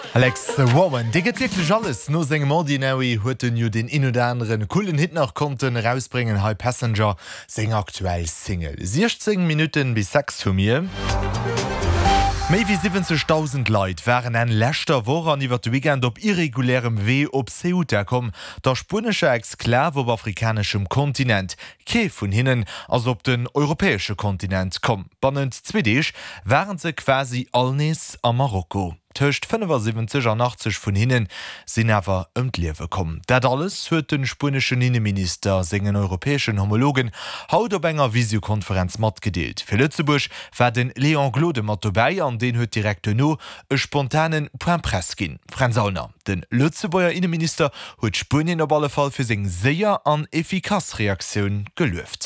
Alex Wowen, Di get wirklich alles. No segem Ordinary huet den jo den in oder anderen coolen Hit nach Konten rausbringen High Passenger seng aktuell Single. 16 Minuten bis 6 zu mir. Méi wie 70.000 Leiit waren en lächter Woche an iwwer de Weekend op irregulärem Wee op Ceuta kom, der spanische Exklave op afrikanischem Kontinent. Kee vun hinnen ass op den europäesche Kontinent kom. Bannend Zwedech waren se quasi allnees a Marokko. Töcht 75 an 80 vun hinnen sinn awer ëmtliewe kom. Dat alles huet den spanischen Innenminister segen europäesschen Homologen haut op enger Visiokonferenz mat gedeelt. Fir Lützeburg war den Leon Glode mat dabei, an den huet direkt no e spontanen Point Press ginn. Franz Sauner, den Lützeburger Innenminister huet Spanien op alle Fall fir seg séier an Effikasreaktionun gelüft.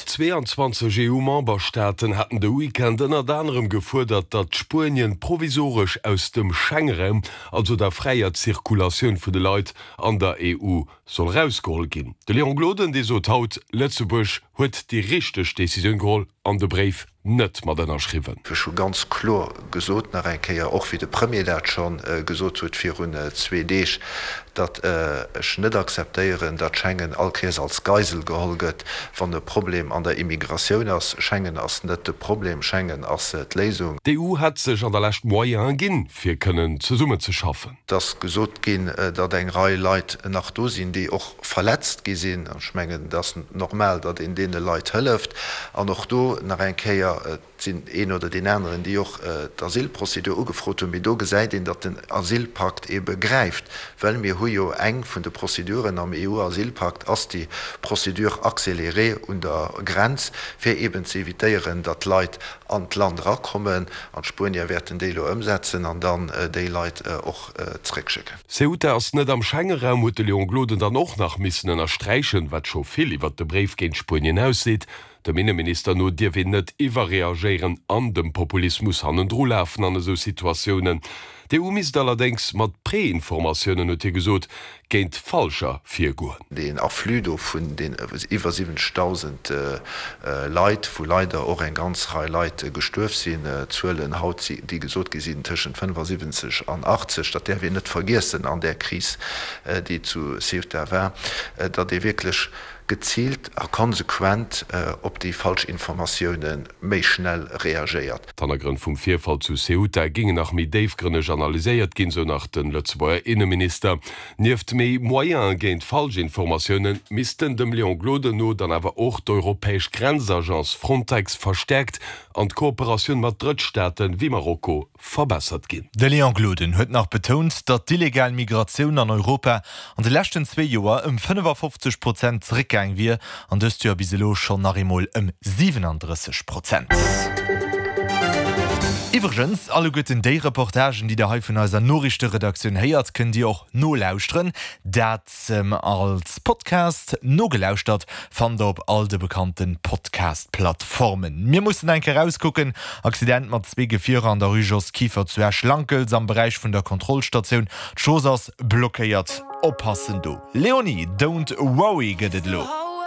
22 EU-Memberstaaten hatten de Weekend ënner anderem gefordert, dat Spanien provisorisch aus dem Schengen, also der freier Zirkulation vu de Leiit an der EU soll rausgeholt gin. De Leon Gloden, die so taut, Lützeburg huet die richteg Decision geholt an de Brief net mat den erschriwen. Für schon ganz klar gesot nach enkeier auch wie de Premier dat schon gesot huet fir hun 2D, dat ech net akzeteieren, dat Schengen alkees als Geisel geholget van de Problem an der Immigration ass Schengen ass net de Problem Schengen ass et Lesung. Die EU hat sech an der Lächt Moien ginn fir kënnen ze Summe ze schaffen. Das gesot gin, dat eng Reihe Leiit nach dosinn, die och verletzt gesinn an schmengen das normal, dat in dee Leiit hëlleft, an noch do nach enkeier sind een oder den anderen, die auch d'Asylprozedur ugefrot hun, do gesäit, dat den Asylpakt e begreift, well mir hu jo eng vun de Prozeduren am EU-Asylpakt ass die Prozedur accéléré und der Grenz fir eben ze evitéieren, dat Leiit an d Land rakommen, an Spanier werden délo ëmsetzen an dann déi Leiit och zréckschicken. Ceuta ass net am Schengenraum huet de Leon Gloden dann noch nach missen erstreichen, wat scho vill iwwer de Brief géint Spanien aussieht. Der Innenminister no Dir will net iwwer reagieren an dem Populismus hannen Drolaufen an so Situationen. De mis allerdings mat Präinformationen huet gesot géint falscher Figur. Den Afflüdo vun den iwwer 7.000 Leiit, wo leider och en ganz Reihe Leiit gestürft sinn, zuelen Haut die gesot gesinn tschen 75 an 80, dat der wir net vergessen an der Krise, die zu Ceuta war, dat de wirklich gezielt a konsequent op die Falschinformationen méi schnell reagiert. Tannergrund vum Vierfall zu Ceuta gingen nach mit Davegrünne analysiert gin so nach den Lützeburger Innenminister. Nieft méi Moien géint Falschinformationen missten dem Leon Glode no dann awer och d'Europäesch Grenzagenz Frontex verstärkt an Kooperation mat Drittstaaten wie Marokko verbessert gin. De Leon Gloden huet nach betont, dat d'illegal Migration an Europa an de lächten 2 Joer 55% zurückgegangen wie an dëst ja biselo schon nach emol 37%. Iwergens alle guten Day-Reportagen, die der Haufen aus der Norrichte-Redaktion heiert, können die auch no lauschtren. Dat als Podcast no gelauscht hat, fand op all de bekannten Podcast-Plattformen. Wir mussten einke rausgucken, Accident mat 2 Gefierer an der Rue Jos Kiefer zu Erschlankels am Bereich von der Kontrollstation. Chosas blockiert. Oppassen du. Leonie, don't worry, get it low.